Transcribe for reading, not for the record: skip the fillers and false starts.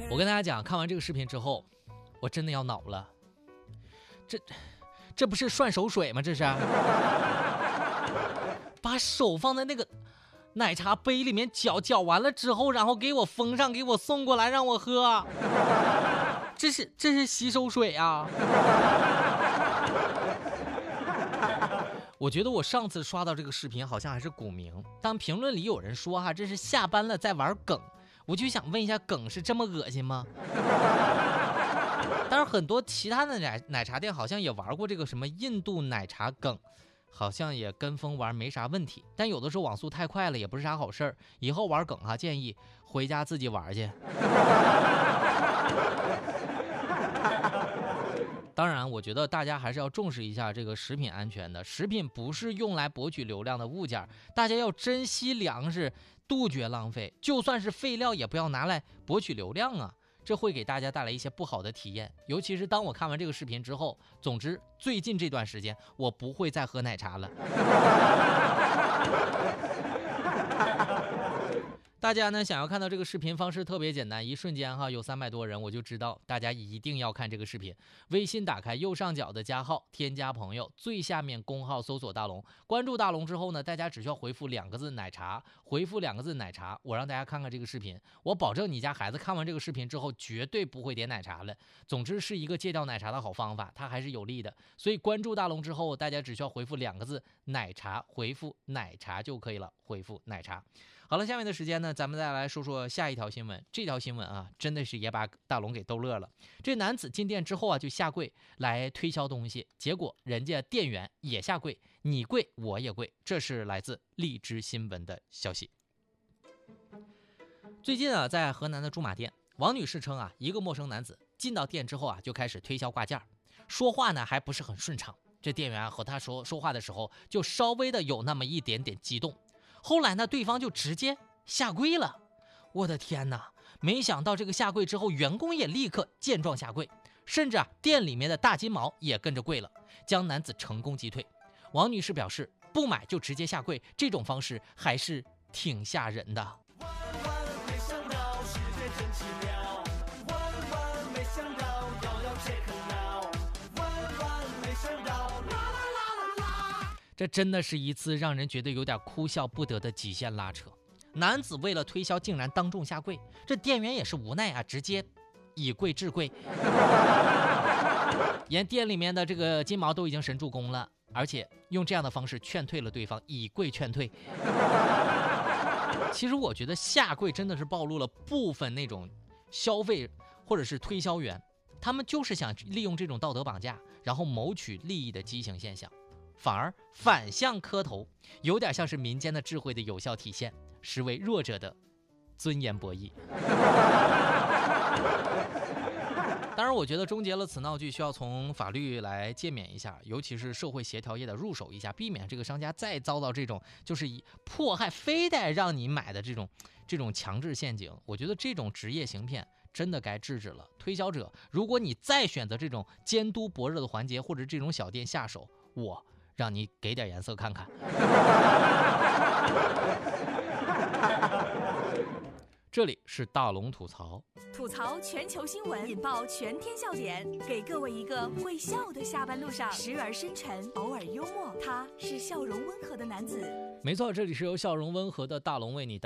我跟大家讲，看完这个视频之后，我真的要恼了。这不是涮手水吗？这是把手放在那个奶茶杯里面搅完了之后，然后给我封上，给我送过来让我喝。这是洗手水啊！我觉得我上次刷到这个视频好像还是股民，当评论里有人说这是下班了在玩梗，我就想问一下，梗是这么恶心吗？当然很多其他的奶茶店好像也玩过这个什么印度奶茶梗，好像也跟风玩没啥问题，但有的时候网速太快了也不是啥好事儿，以后玩梗建议回家自己玩去。当然我觉得大家还是要重视一下这个食品安全的，食品不是用来博取流量的物件，大家要珍惜粮食，杜绝浪费，就算是废料也不要拿来博取流量啊，这会给大家带来一些不好的体验。尤其是当我看完这个视频之后，总之最近这段时间我不会再喝奶茶了。大家呢想要看到这个视频方式特别简单，一瞬间有300多人，我就知道大家一定要看这个视频。微信打开右上角的加号，添加朋友，最下面公号搜索大龙，关注大龙之后呢，大家只需要回复2个字奶茶，回复2个字奶茶，我让大家看看这个视频，我保证你家孩子看完这个视频之后绝对不会点奶茶了。总之是一个戒掉奶茶的好方法，它还是有利的。所以关注大龙之后，大家只需要回复2个字奶茶，回复奶茶就可以了，回复奶茶。好了，下面的时间呢，咱们再来说说下一条新闻。这条新闻真的是也把大龙给逗乐了。这男子进店之后就下跪来推销东西，结果人家店员也下跪，你跪我也跪。这是来自荔枝新闻的消息。最近在河南的驻马店，王女士称一个陌生男子进到店之后就开始推销挂件，说话呢还不是很顺畅。这店员和他说话的时候就稍微的有那么一点点激动。后来呢，对方就直接下跪了。我的天哪！没想到这个下跪之后，员工也立刻见状下跪，甚至店里面的大金毛也跟着跪了，将男子成功击退。王女士表示，不买就直接下跪，这种方式还是挺吓人的。这真的是一次让人觉得有点哭笑不得的极限拉扯。男子为了推销竟然当众下跪，这店员也是无奈直接以跪治跪。连店里面的这个金毛都已经神助攻了，而且用这样的方式劝退了对方，以跪劝退。其实我觉得下跪真的是暴露了部分那种消费或者是推销员，他们就是想利用这种道德绑架，然后谋取利益的畸形现象。反而反向磕头，有点像是民间的智慧的有效体现，实为弱者的尊严博弈。当然我觉得终结了此闹剧需要从法律来诫勉一下，尤其是社会协调也得入手一下，避免这个商家再遭到这种就是以迫害非得让你买的这种强制陷阱。我觉得这种职业行骗真的该制止了。推销者，如果你再选择这种监督薄弱的环节或者这种小店下手，我让你给点颜色看看。这里是大龙吐槽， 吐槽全球新闻，引爆全天笑点，给各位一个会笑的下班路上，时而深沉，偶尔幽默，他是笑容温和的男子。 没错，这里是由笑容温和的大龙为你